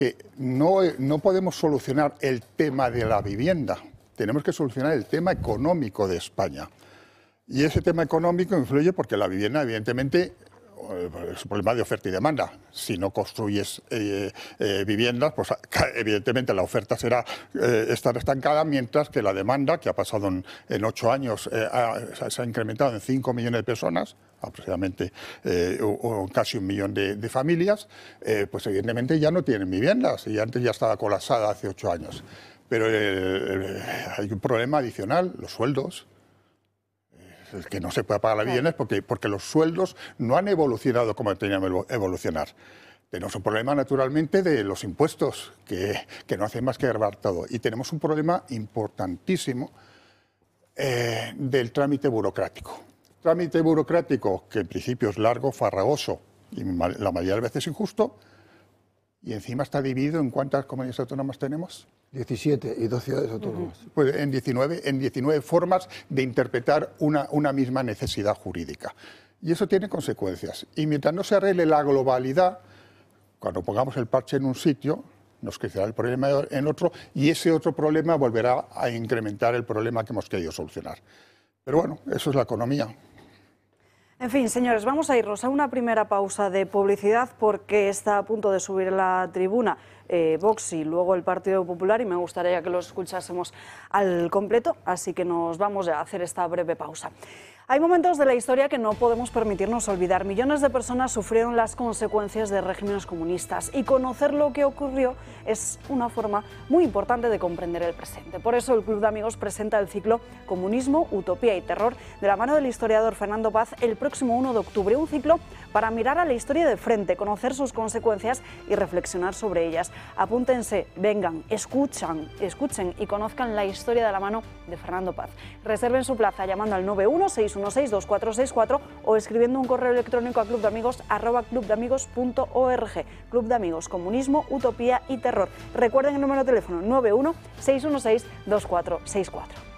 que no podemos solucionar el tema de la vivienda, tenemos que solucionar el tema económico de España. Y ese tema económico influye porque la vivienda, evidentemente, es un problema de oferta y demanda. Si no construyes viviendas, pues evidentemente la oferta estará estancada, mientras que la demanda, que ha pasado en 8 años, se ha incrementado en 5 millones de personas, aproximadamente casi 1 millón de familias, pues evidentemente ya no tienen viviendas, y antes ya estaba colapsada hace 8 años. Pero hay un problema adicional, los sueldos. El que no se puede pagar la vivienda es porque los sueldos no han evolucionado como tenían que evolucionar. Tenemos un problema, naturalmente, de los impuestos, que no hacen más que gravar todo. Y tenemos un problema importantísimo del trámite burocrático. Trámite burocrático que en principio es largo, farragoso y la mayoría de veces injusto, y encima está dividido en ¿cuántas comunidades autónomas tenemos? 17 y 2 ciudades autónomas. Pues en 19 formas de interpretar una misma necesidad jurídica. Y eso tiene consecuencias. Y mientras no se arregle la globalidad, cuando pongamos el parche en un sitio, nos crecerá el problema en otro, y ese otro problema volverá a incrementar el problema que hemos querido solucionar. Pero bueno, eso es la economía. En fin, señores, vamos a irnos a una primera pausa de publicidad porque está a punto de subir a la tribuna Vox y luego el Partido Popular, y me gustaría que los escuchásemos al completo, así que nos vamos a hacer esta breve pausa. Hay momentos de la historia que no podemos permitirnos olvidar. Millones de personas sufrieron las consecuencias de regímenes comunistas, y conocer lo que ocurrió es una forma muy importante de comprender el presente. Por eso el Club de Amigos presenta el ciclo Comunismo, Utopía y Terror, de la mano del historiador Fernando Paz, el próximo 1 de octubre. Un ciclo para mirar a la historia de frente, conocer sus consecuencias y reflexionar sobre ellas. Apúntense, vengan, escuchen y conozcan la historia de la mano de Fernando Paz. Reserven su plaza llamando al 91-616-2464 o escribiendo un correo electrónico a clubdeamigos@clubdeamigos.org. Club de Amigos, Comunismo, Utopía y Terror. Recuerden el número de teléfono 91-616-2464.